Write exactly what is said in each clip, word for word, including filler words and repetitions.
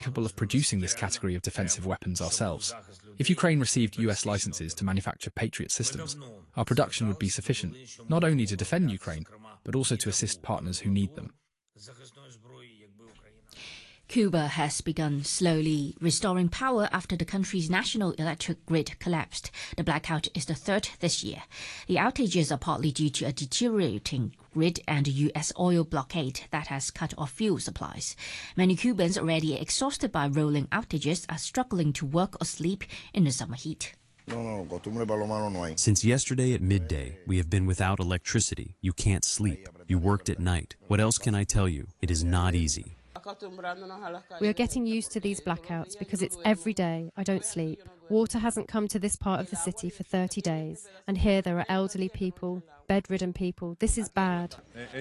capable of producing this category of defensive weapons ourselves. If Ukraine received U S licenses to manufacture Patriot systems, our production would be sufficient, not only to defend Ukraine, but also to assist partners who need them. Cuba has begun slowly restoring power after the country's national electric grid collapsed. The blackout is the third this year. The outages are partly due to a deteriorating grid and a U S oil blockade that has cut off fuel supplies. Many Cubans, already exhausted by rolling outages, are struggling to work or sleep in the summer heat. Since yesterday at midday, we have been without electricity. You can't sleep. You worked at night. What else can I tell you? It is not easy. We are getting used to these blackouts because it's every day. I don't sleep. Water hasn't come to this part of the city for thirty days. And here there are elderly people, bedridden people. This is bad.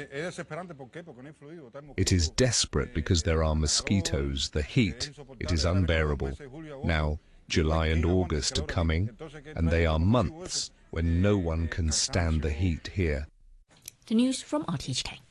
It is desperate because there are mosquitoes, the heat. It is unbearable. Now, July and August are coming, and they are months when no one can stand the heat here. The news from R T H K.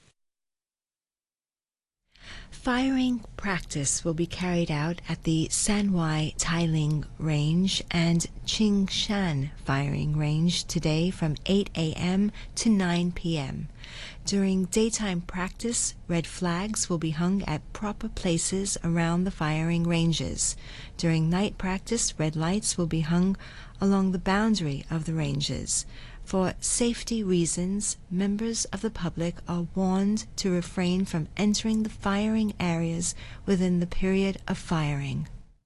Firing practice will be carried out at the Sanwai Tailing Range and Qingshan Firing Range today from eight a m to nine p m During daytime practice, red flags will be hung at proper places around the firing ranges. During night practice, red lights will be hung along the boundary of the ranges. For safety reasons, members of the public are warned to refrain from entering the firing areas within the period of firing.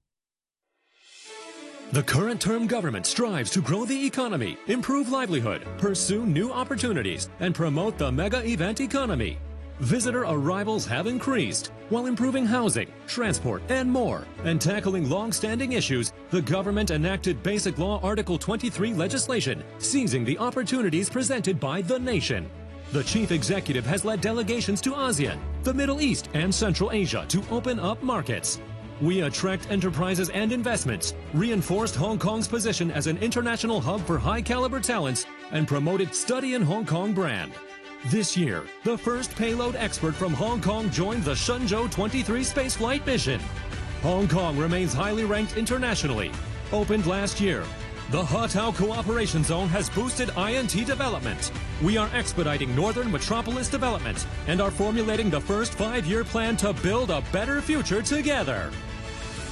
The current term government strives to grow the economy, improve livelihood, pursue new opportunities, and promote the mega event economy. Visitor arrivals have increased, while improving housing, transport, and more, and tackling long-standing issues. The government enacted Basic Law Article twenty-three legislation, seizing the opportunities presented by the nation. The chief executive has led delegations to ASEAN, the Middle East, and Central Asia to open up markets. We attract enterprises and investments, reinforced Hong Kong's position as an international hub for high-caliber talents, and promoted Study in Hong Kong brand. This year, the first payload expert from Hong Kong joined the Shenzhou twenty-three spaceflight mission. Hong Kong remains highly ranked internationally. Opened last year, the Hatao Cooperation Zone has boosted I N T development. We are expediting Northern Metropolis development and are formulating the first five-year plan to build a better future together.